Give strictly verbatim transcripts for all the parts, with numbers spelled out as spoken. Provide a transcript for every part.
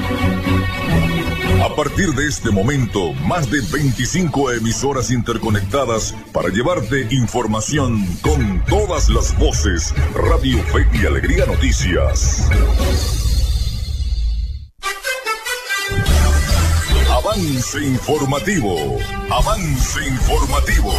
A partir de este momento, más de veinticinco emisoras interconectadas para llevarte información con todas las voces. Radio Fe y Alegría Noticias. Avance informativo. Avance informativo.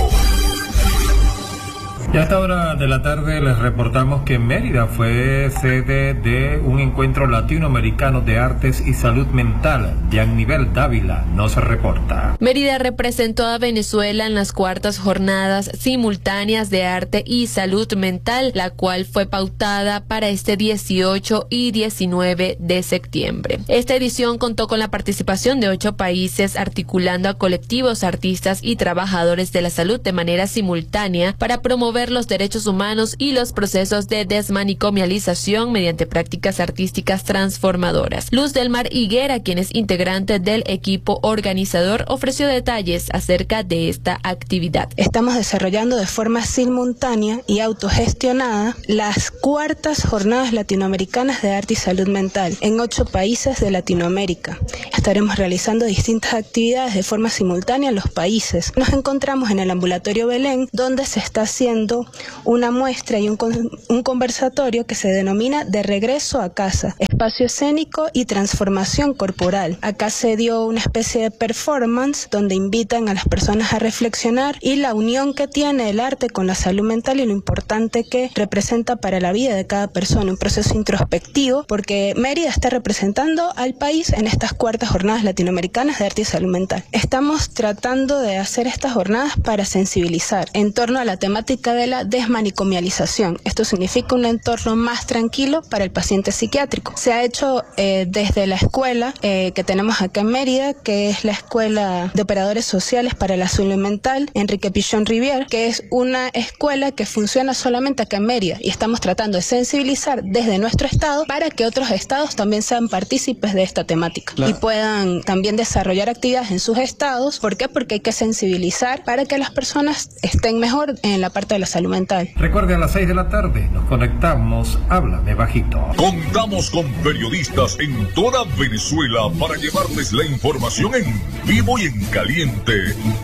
Y a esta hora de la tarde les reportamos que Mérida fue sede de un encuentro latinoamericano de artes y salud mental. Giannivel Dávila nos reporta. Mérida representó a Venezuela en las cuartas jornadas simultáneas de arte y salud mental, la cual fue pautada para este dieciocho y diecinueve de septiembre. Esta edición contó con la participación de ocho países, articulando a colectivos, artistas y trabajadores de la salud de manera simultánea para promover los derechos humanos y los procesos de desmanicomialización mediante prácticas artísticas transformadoras. Luz del Mar Higuera, quien es integrante del equipo organizador, ofreció detalles acerca de esta actividad. Estamos desarrollando de forma simultánea y autogestionada las cuartas jornadas latinoamericanas de arte y salud mental en ocho países de Latinoamérica. Estaremos realizando distintas actividades de forma simultánea en los países. Nos encontramos en el Ambulatorio Belén, donde se está haciendo una muestra y un, con, un conversatorio que se denomina De Regreso a Casa, espacio escénico y transformación corporal. Acá se dio una especie de performance donde invitan a las personas a reflexionar y la unión que tiene el arte con la salud mental y lo importante que representa para la vida de cada persona, un proceso introspectivo, porque Mérida está representando al país en estas cuartas jornadas latinoamericanas de arte y salud mental. Estamos tratando de hacer estas jornadas para sensibilizar en torno a la temática de la desmanicomialización. Esto significa un entorno más tranquilo para el paciente psiquiátrico. Se ha hecho eh, desde la escuela eh, que tenemos acá en Mérida, que es la Escuela de Operadores Sociales para la Salud Mental, Enrique Pichón Rivier, que es una escuela que funciona solamente acá en Mérida, y estamos tratando de sensibilizar desde nuestro estado para que otros estados también sean partícipes de esta temática, claro, y puedan también desarrollar actividades en sus estados. ¿Por qué? Porque hay que sensibilizar para que las personas estén mejor en la parte de la salud mental. Recuerde, a las seis de la tarde nos conectamos. Háblame bajito. Contamos con periodistas en toda Venezuela para llevarles la información en vivo y en caliente.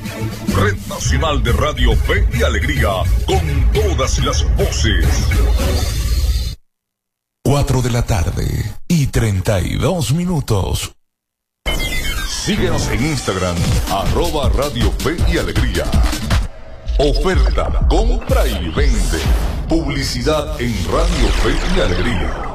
Red Nacional de Radio Fe y Alegría, con todas las voces. Cuatro de la tarde y treinta y dos minutos. Síguenos en Instagram, arroba Radio Fe y Alegría. Oferta, compra y vende. Publicidad en Radio Fe y Alegría.